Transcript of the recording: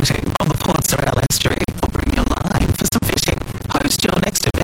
exciting on the Port Sorell Estuary. We'll bring you live for some fishing. Post your next